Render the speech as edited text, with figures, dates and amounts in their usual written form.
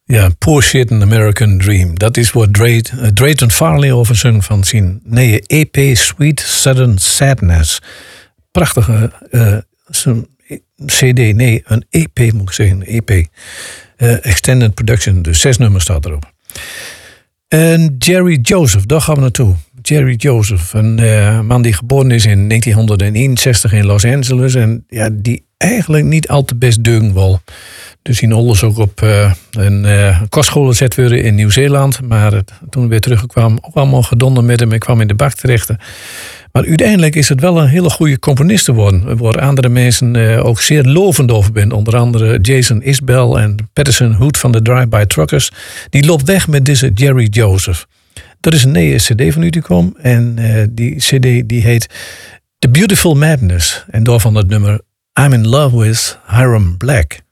Ja, Poor Shit an American Dream. Dat is wat Drayton Farley over zong van zijn nieuwe EP Sweet Southern Sadness. Prachtige CD, nee, een EP moet ik zeggen, EP. Extended Production, dus 6 nummers staat erop. En Jerry Joseph, daar gaan we naartoe. Jerry Joseph, een man die geboren is in 1961 in Los Angeles. En ja, die eigenlijk niet al te best deugen wil. Dus in Olders ook op een kostschool gezet worden in Nieuw-Zeeland. Maar toen hij weer terugkwam, ook allemaal gedonden met hem. Ik kwam in de bak terecht. Maar uiteindelijk is het wel een hele goede componist geworden. Waar andere mensen ook zeer lovend over zijn. Onder andere Jason Isbell en Patterson Hood van de Drive-By Truckers. Die loopt weg met deze Jerry Joseph. Dat is een nieuwe cd van Uticum. En die cd die heet The Beautiful Madness. En daarvan het nummer I'm in Love with Hiram Black.